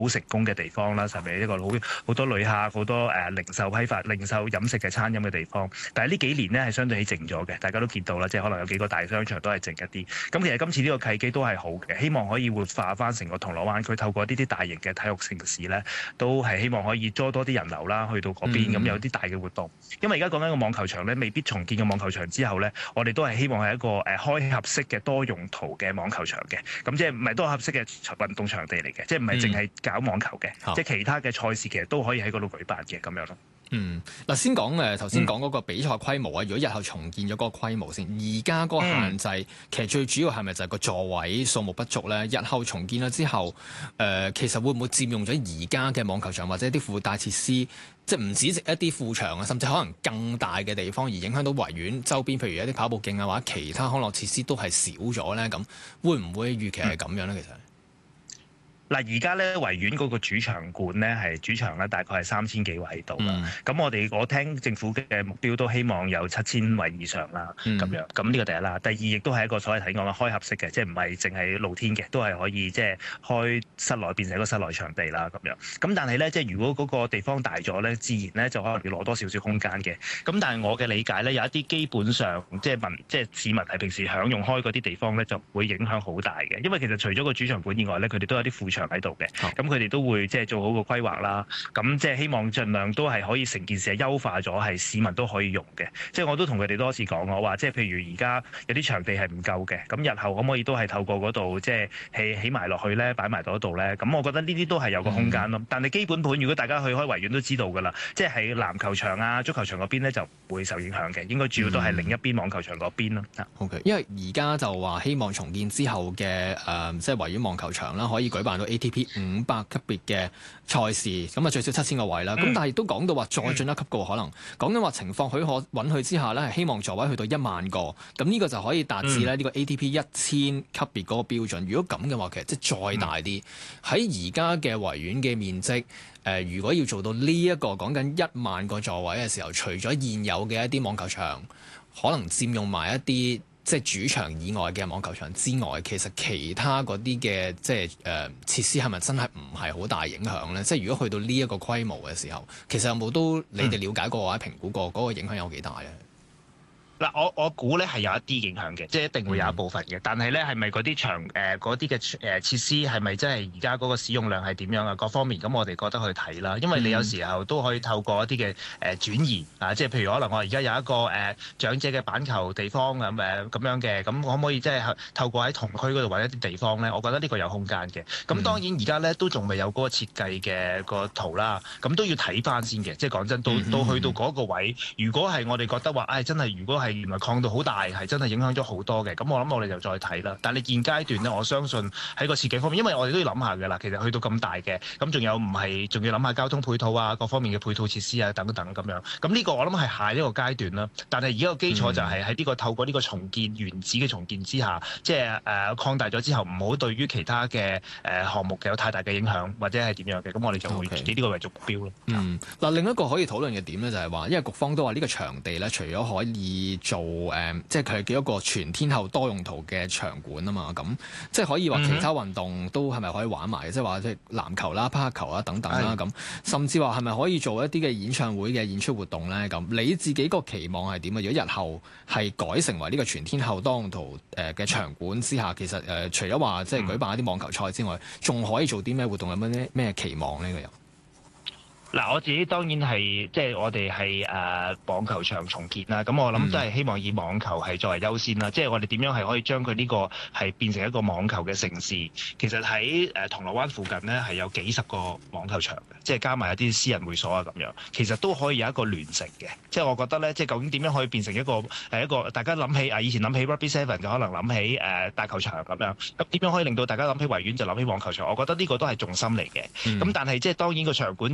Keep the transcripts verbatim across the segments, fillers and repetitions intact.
好成功嘅地方啦，係咪一個好好多旅客、好多誒、呃、零售批發、零售飲食嘅餐飲嘅地方？但係呢幾年呢，係相對起靜咗嘅，大家都見到啦，即係可能有幾個大商場都係靜一啲。咁其實今次呢個契機都係好嘅，希望可以活化翻成個銅鑼灣區，透過呢啲大型嘅體育城市呢，都係希望可以多多啲人流啦，去到嗰邊咁、嗯、有啲大嘅活動。因為而家講緊個網球場呢，未必重建個網球場之後呢，我哋都係希望係一個誒開合式嘅多用途嘅網球場嘅。咁即係唔係多合式嘅運動場地嚟嘅，即係唔係淨係搞網球嘅，嗯、即係其他嘅賽事其實都可以喺嗰度舉辦嘅咁樣咯。 嗯，嗱先講誒頭先講嗰個比賽規模啊，嗯、如果日後重建咗嗰個規模先，而家嗰個限制、嗯、其實最主要係咪就係個座位數目不足咧？日後重建咗之後，誒、呃、其實會唔會佔用咗而家嘅網球場或者一啲附帶設施，即係唔止一啲副場啊，甚至可能更大嘅地方，而影響到維園周邊，譬如一啲跑步徑啊或者其他康樂設施都係少咗咧？咁會唔會預期係咁樣咧？其實、嗯？ 嗱，而家咧維園嗰個主場館咧係主場咧，大概係三千幾位度啦。咁、嗯、我哋我聽政府嘅目標都希望有七千位以上啦，咁、嗯、樣。咁呢個第一啦，第二亦都係一個所謂睇講嘅開合式嘅，即係唔係淨係露天嘅，都係可以即係開室內變成一個室內場地啦，咁樣。咁但係咧，即係如果嗰個地方大咗咧，自然咧就可能要攞多少少空間嘅。咁但係我嘅理解咧，有一啲基本上即係民即係市民係平時享用開嗰啲地方咧，就會影響好大嘅。因為其實除咗個主場館以外咧，佢哋都有啲副場喺度嘅，咁佢哋都會即係做好個規劃啦。咁即係希望盡量都係可以成件事係優化咗，係市民都可以用嘅。即係我都同佢哋多次講，我話即係譬如而家有啲場地係唔夠嘅，咁日後可唔可以都係透過嗰度即係起起埋落去咧，擺埋嗰度咧？咁我覺得呢啲都係有個空間咯。嗯、但係基本盤，如果大家去開維園都知道㗎啦，即係喺籃球場啊、足球場嗰邊咧就唔會受影響嘅，應該主要都係另一邊網球場嗰邊咯。 OK，因為而家就話希望重建之後嘅誒、呃，即係維園網球場啦，可以舉辦到 A T P 五百級別嘅賽事，咁啊最少七千個位啦。咁、嗯、但係亦都講到話再進一級嘅可能，講緊話情況許可允許之下咧，係希望座位去到一萬個，咁呢個就可以達至咧呢個 A T P 一千級別嗰個標準。如果咁嘅話，其實即係再大啲，喺而家嘅維園嘅面積，誒、呃、如果要做到呢、這、一個講緊一萬個座位嘅時候，除咗現有嘅一啲網球場，可能佔用埋一啲即係主場以外嘅網球場之外，其實其他嗰啲嘅即係誒、呃、設施係咪真係唔係好大影響咧？即係如果去到呢一個規模嘅時候，其實有冇都你哋了解過或者評估過嗰個影響有幾大咧？ 嗱，我我估咧係有一啲影響嘅，即係一定會有一部分嘅。但係咧，係咪嗰啲場誒嗰啲嘅誒設施係咪真係而家嗰個使用量係點樣啊？各方面咁，我哋覺得去睇啦。因為你有時候都可以透過一啲嘅誒轉移啊，即係譬如可能我而家有一個誒、呃、長者嘅板球地方咁誒咁樣嘅，咁可唔可以即係透過喺同區嗰度揾一啲地方咧？我覺得呢個有空間嘅。咁當然而家咧都仲未有嗰個設計嘅個圖啦，咁都要睇翻先嘅。即係講真，到到去到嗰個位，如果係我哋覺得話，唉、哎，真係如果係原來擴到好大，係真係影響咗好多嘅。咁我諗我哋就再睇啦。但係你現階段咧，我相信喺個設計方面，因為我哋都要諗下嘅啦。其實去到咁大嘅，咁仲有唔係仲要諗下交通配套啊，各方面嘅配套設施啊等等咁樣。咁呢個我諗係下一個階段啦。但係而家個基礎就係喺呢個透過呢個重建原址嘅重建之下，即係誒擴大咗之後，唔好對於其他嘅誒項目有太大嘅影響，或者係點樣嘅。咁我哋就會以呢個為做目標咯。 嗯，嗱另一個可以討論嘅點咧，就係話，因為局方都話呢個場地咧，除咗可以做誒、嗯，即係佢係幾多個全天候多用途嘅場館啊嘛，咁即係可以話其他運動都係咪可以玩埋？嗯、即係話即係籃球啦、匹克球啦等等啦，咁、嗯、甚至話係咪可以做一啲嘅演唱會嘅演出活動咧？咁你自己個期望係點啊？如果日後係改成為呢個全天候多用途誒嘅場館之下，其實誒、呃、除咗話即係舉辦一啲網球賽之外，仲、嗯、可以做啲咩活動？有咩咩期望呢？個又？ 嗱，我自己當然係即係我哋係誒網球場重建啦，咁我諗都係希望以網球係作為優先啦，嗯、即係我哋點樣係可以將佢呢個係變成一個網球嘅城市。其實喺誒銅鑼灣附近呢，係有幾十個網球場嘅，即係加埋一啲私人會所啊咁樣，其實都可以有一個聯乘嘅。即係我覺得咧，即係究竟點樣可以變成一個誒一個大家諗起啊，以前諗起 Rugby Seven 就可能諗起誒大球場咁樣，咁點樣可以令到大家諗起維園就諗起網球場？我覺得呢個都係重心嚟嘅。咁、嗯、但係即係當然個場館有個網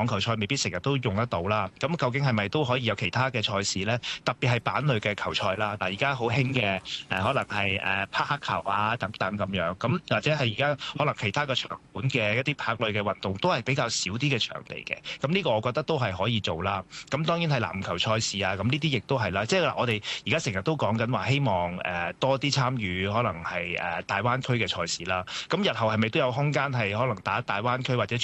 網球賽未必成日都用得到啦。咁究竟係咪都可以有其他嘅賽事呢？特別係板類嘅球賽啦。嗱，而家好興嘅誒，可能係誒匹克球啊等等咁樣。咁或者係而家可能其他嘅場館嘅一啲拍類嘅運動都係比較少啲嘅場地嘅。咁呢個我覺得都係可以做啦。咁當然係籃球賽事啊，咁呢啲亦都係啦。即係我哋而家成日都講緊話，希望誒多啲參與可能係誒大灣區嘅賽事啦。咁日後係咪都有空間係可能打大灣區或者